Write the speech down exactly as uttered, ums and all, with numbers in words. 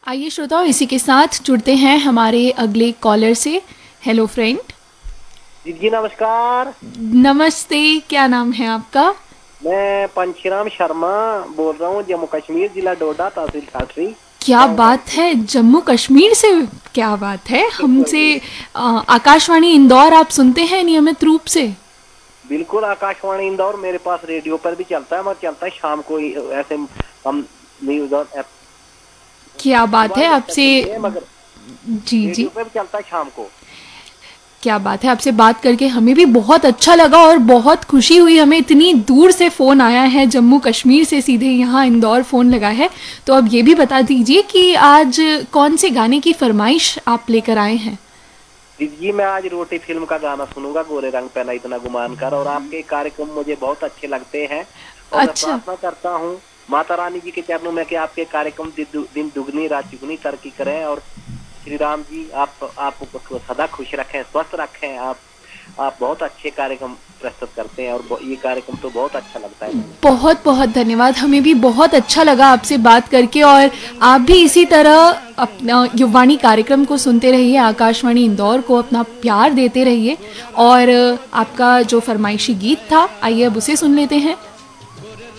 आइए श्रोताओं, इसी के साथ जुड़ते हैं हमारे अगले कॉलर से। Hello friend. जी जी, नमस्कार। नमस्ते, क्या नाम है आपका? मैं पंचीराम शर्मा बोल रहा हूँ, जम्मू कश्मीर, जिला डोडा, तहसील ठाठरी, क्या गांव बात कानपुर। है, जम्मू कश्मीर से? क्या बात है। बिल्कुल हमसे बिल्कुल। अ, आकाशवाणी इंदौर आप सुनते हैं नियमित रूप से? बिल्कुल, आकाशवाणी इंदौर मेरे पास रेडियो पर भी चलता है, मगर चलता है शाम को ही, ऐसे हम न्यूज और ऐप क्या बात सुबह है भी अच्छा आपसे। सुनते हैं, मगर जी जी। रेडियो पर भी चलता है शाम को। क्या बात है, आपसे बात करके हमें भी बहुत अच्छा लगा और बहुत खुशी हुई। हमें इतनी दूर से फ़ोन आया है, जम्मू कश्मीर से सीधे यहाँ इंदौर फ़ोन लगा है। तो अब ये भी बता दीजिए कि आज कौन से गाने की फरमाइश आप लेकर आए हैं? जी जी, मैं आज रोटी फिल्म का गाना सुनूंगा, गोरे रंग पहना इतना गुमान कर, और आपके कार्यक्रम मुझे बहुत अच्छे लगते हैं। और मैं अच्छा। प्रार्थना करता हूँ माता रानी जी के चरणों में कि आपके कार्यक्रम दिन दु, दिन दुगनी रात चुगनी तरक्की करें, और श्री राम जी आप आपको सदा खुश रखें, स्वस्थ रखें। आप आप बहुत अच्छे कार्यक्रम प्रस्तुत करते हैं, और ब- ये कार्यक्रम तो बहुत अच्छा लगता है मुझे। बहुत बहुत धन्यवाद। हमें भी बहुत अच्छा लगा आपसे बात करके। और आप भी इसी तरह अपना युवाणी कार्यक्रम को सुनते रहिए, आकाशवाणी इंदौर को अपना प्यार देते रहिए। और आपका जो फरमाइशी गीत था, आइए अब उसे सुन लेते हैं।